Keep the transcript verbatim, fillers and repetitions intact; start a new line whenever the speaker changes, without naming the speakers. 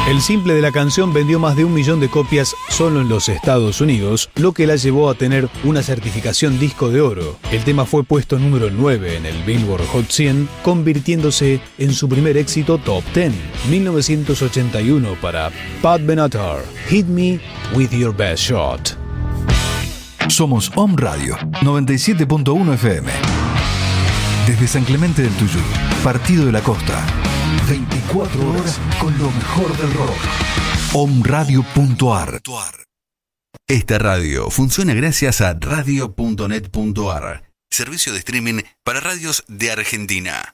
El simple de la canción vendió más de un millón de copias solo en los Estados Unidos, lo que la llevó a tener una certificación disco de oro. El tema fue puesto número nueve en el Billboard Hot cien, convirtiéndose en su primer éxito top diez. mil novecientos ochenta y uno para Pat Benatar, Hit Me With Your Best Shot.
Somos Home Radio, noventa y siete punto uno F M. Desde San Clemente del Tuyú, Partido de la Costa. veinticuatro horas con lo mejor del rock. home radio punto a r.
Esta radio funciona gracias a radio punto net punto a r, servicio de streaming para radios de Argentina.